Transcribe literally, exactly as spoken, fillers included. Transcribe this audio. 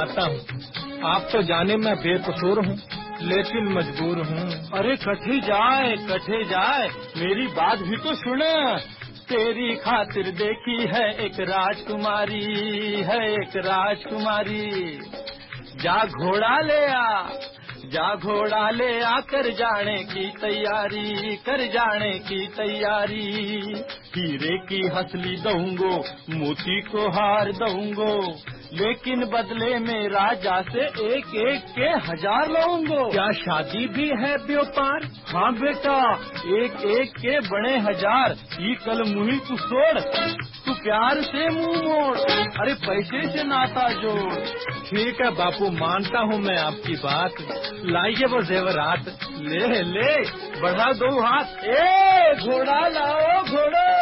आता हूँ। आप तो जाने मैं बेकसूर हूँ, लेकिन मजबूर हूँ। अरे कटे जाए कटे जाए, मेरी बात भी तो सुन। तेरी खातिर देखी है एक राजकुमारी, है एक राजकुमारी। जा घोड़ा ले आ, जा घोड़ा ले आ, कर जाने की तैयारी, कर जाने की तैयारी। हीरे की हसली दूंगो, मोती को हार दूंगो, लेकिन बदले में राजा से एक एक के हजार लूंगो। क्या शादी भी है व्यापार? हाँ बेटा, एक एक के बड़े हजार। ये कल मुही तू छोड़, तू प्यार से मुंह मोड़, अरे पैसे से नाता जोड़। ठीक है बापू, मानता हूँ मैं आपकी बात। लाइए वो जेवरात। ले ले बढ़ा दो हाथ। ए घोड़ा लाओ घोड़ा।